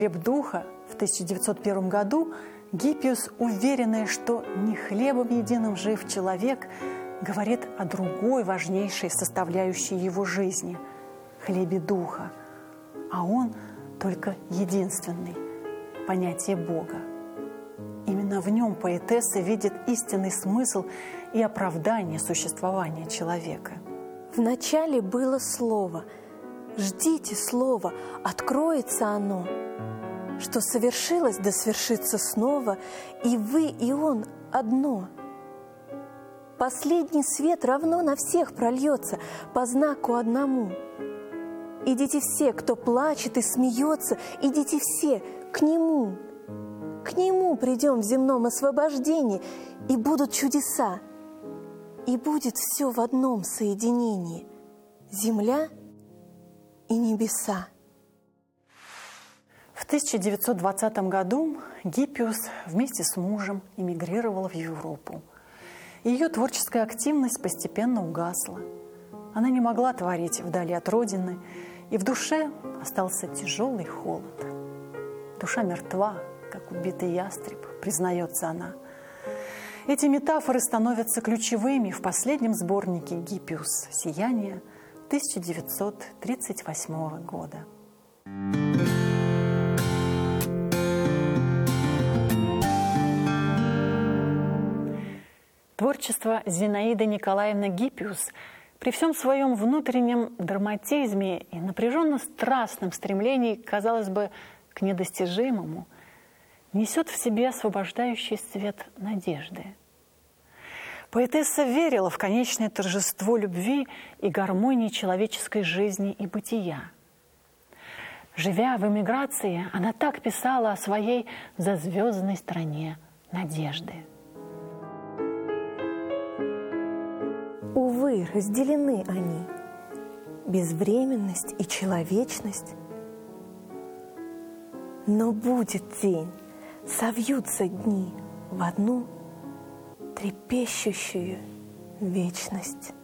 Хлеб духа в 1901 году Гиппиус, уверенный, что не хлебом единым жив человек, говорит о другой важнейшей составляющей его жизни – хлебе духа, а он только единственный – понятие Бога. Именно в нем поэтесса видит истинный смысл и оправдание существования человека. «Вначале было Слово. Ждите Слова, откроется оно. Что совершилось, да свершится снова, и вы, и Он одно. Последний свет равно на всех прольется по знаку одному. Идите все, кто плачет и смеется, идите все к Нему. К Нему придем в земном освобождении, и будут чудеса. И будет все в одном соединении – земля и небеса». В 1920 году Гиппиус вместе с мужем эмигрировала в Европу. Ее творческая активность постепенно угасла. Она не могла творить вдали от родины, и в душе остался тяжелый холод. Душа мертва, как убитый ястреб, признается она. Эти метафоры становятся ключевыми в последнем сборнике «Гиппиус. Сияние» 1938 года. Творчество Зинаиды Николаевны Гиппиус при всем своем внутреннем драматизме и напряженно-страстном стремлении, казалось бы, к недостижимому, несет в себе освобождающий свет надежды. Поэтесса верила в конечное торжество любви и гармонии человеческой жизни и бытия. Живя в эмиграции, она так писала о своей зазвездной стране надежды. Увы, разделены они, безвременность и человечность. Но будет день, совьются дни в одну трепещущую вечность.